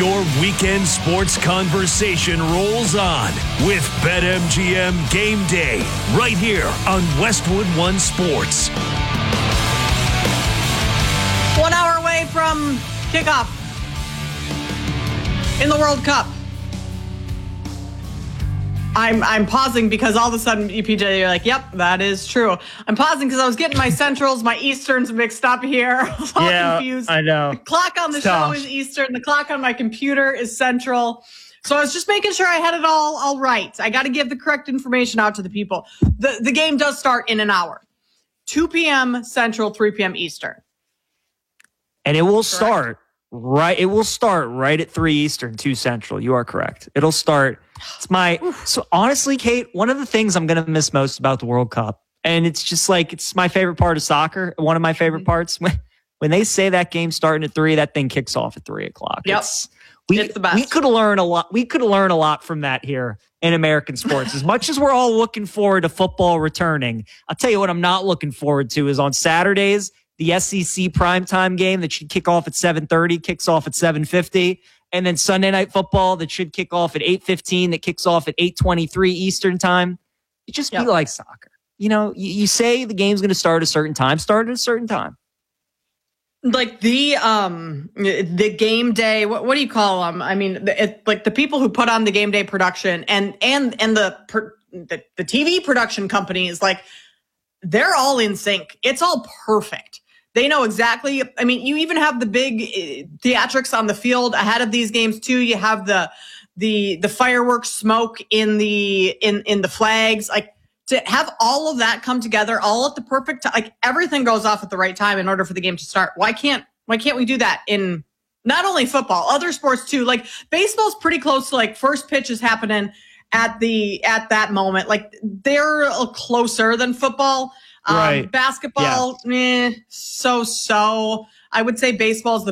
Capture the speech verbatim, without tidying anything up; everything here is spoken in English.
Your weekend sports conversation rolls on with BetMGM Game Day right here on Westwood One Sports. One hour away from kickoff in the World Cup. I'm I'm pausing because all of a sudden, E P J, you're like, yep, that is true. I'm pausing because I was getting my Centrals, my Easterns mixed up here. I was all yeah, confused. I know. The clock on the it's show tough. is Eastern. The clock on my computer is Central. So I was just making sure I had it all all right. I got to give the correct information out to the people. The, the game does start in an hour. two p.m. Central, three p.m. Eastern. And it will Correct. start right. It will start right at three Eastern, two Central. You are correct. It'll start. It's my so honestly, Kate. One of the things I'm gonna miss most about the World Cup, and it's just like it's my favorite part of soccer. One of my favorite mm-hmm. parts when when they say that game starting at three, that thing kicks off at three o'clock. Yep, it's, we it's the best. we could learn a lot. We could learn a lot from that here in American sports. As much as we're all looking forward to football returning, I'll tell you what I'm not looking forward to is on Saturdays. The S E C primetime game that should kick off at seven thirty kicks off at seven fifty. And then Sunday Night Football that should kick off at eight fifteen that kicks off at eight twenty-three Eastern time. It just yep. be like soccer. You know, you, you say the game's going to start at a certain time, start at a certain time. Like the um the game day, what what do you call them? I mean, it, like the people who put on the game day production and and and the per, the, the T V production companies, like they're all in sync. It's all perfect. They know exactly. I mean, you even have the big theatrics on the field ahead of these games too. You have the the the fireworks smoke in the in in the flags. Like to have all of that come together, all at the perfect time. Like everything goes off at the right time in order for the game to start. Why can't why can't we do that in not only football, other sports too? Like baseball's pretty close to like first pitch is happening at the at that moment. Like they're closer than football. Um, right. Basketball, yeah. eh, so so. I would say baseball is the